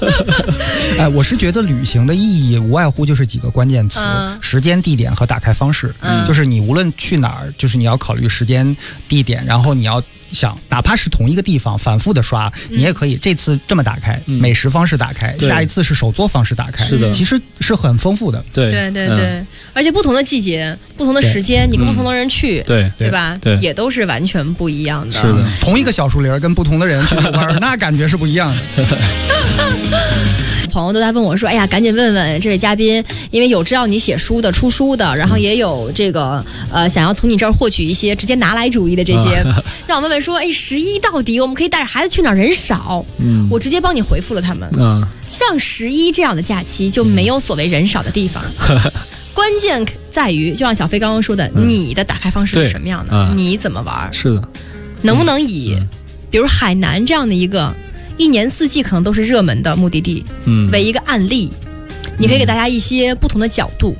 我是觉得旅行的意义无外乎就是几个关键词：时间、地点和打开方式。就是你无论去哪儿，就是你要考虑时间、地点，然后你要想，哪怕是同一个地方反复的刷，你也可以这次这么打开，美食方式打开，下一次是手作方式打开。 是的， 其实是很丰富的。 对，而且不同的季节、不同的时间，你跟不同的人去，对吧？ 对， 也都是完全不一样的。 是的， 同一个小树林跟不同的人去玩，那感觉是不一样的。 朋友都在问我说：“哎呀，赶紧问问这位嘉宾，因为有知道你写书的、出书的，然后也有这个想要从你这儿获取一些直接拿来主义的这些，让我问问说，哎，11到底我们可以带着孩子去哪儿？人少，我直接帮你回复了他们。像11这样的假期就没有所谓人少的地方，关键在于，就像小飞刚刚说的，你的打开方式是什么样的？你怎么玩？ 是的， 能不能以比如海南这样的一个1年4季可能都是热门的目的地，为一个案例，你可以给大家一些不同的角度。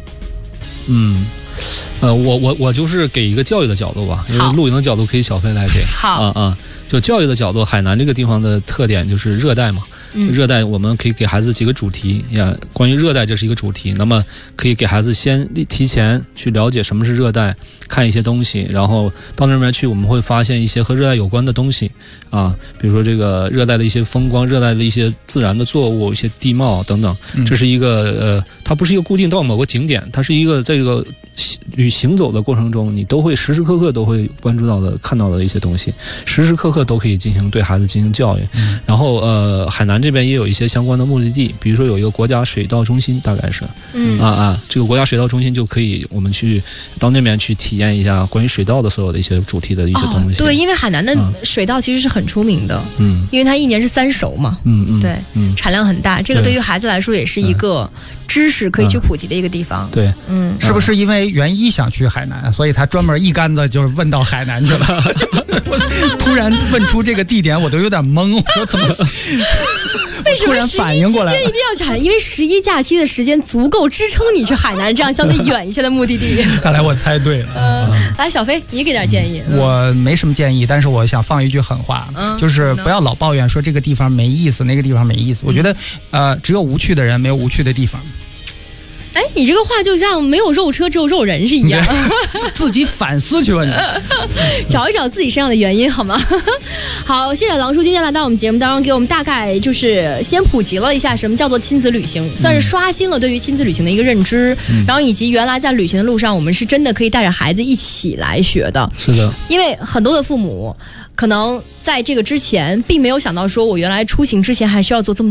我就是给一个教育的角度吧，因为露营的角度可以小飞来给。好，就教育的角度，海南这个地方的特点就是热带嘛。热带我们可以给孩子几个主题呀，关于热带这是一个主题，那么可以给孩子先提前去了解什么是热带，看一些东西，然后到那边去我们会发现一些和热带有关的东西啊，比如说这个热带的一些风光，热带的一些自然的作物，一些地貌等等。这是一个它不是一个固定到某个景点，它是一个在这个行走的过程中，你都会时时刻刻都会关注到的、看到的一些东西，时时刻刻都可以对孩子进行教育。然后海南这边也有一些相关的目的地，比如说有一个国家水稻中心，大概是这个国家水稻中心就可以我们去到那边去体验一下关于水稻的所有的一些主题的一些东西。 对，因为海南的水稻其实是很出名的，因为它1年是3熟嘛，对，产量很大，这个对于孩子来说也是一个知识可以去普及的一个地方。 对， 是不是因为袁一想去海南，所以他专门一竿子就问到海南去了？我突然问出这个地点，我都有点懵，我说怎么？ 为什么 11反应过来一定要去海南？因为11假期的时间足够支撑你去海南这样相对远一些的目的地。 看来我猜对了。 来，小飞，你给点建议。 我没什么建议，但是我想放一句狠话，就是不要老抱怨说这个地方没意思，那个地方没意思。我觉得，只有无趣的人，没有无趣的地方。 哎，你这个话就像没有肉车只有肉人是一样， 自己反思去吧，你找一找自己身上的原因好吗？好，谢谢狼叔今天来到我们节目当中，给我们大概就是先普及了一下什么叫做亲子旅行，算是刷新了对于亲子旅行的一个认知，然后以及原来在旅行的路上，我们是真的可以带着孩子一起来学的。 是的， 因为很多的父母可能在这个之前并没有想到说我原来出行之前还需要做这么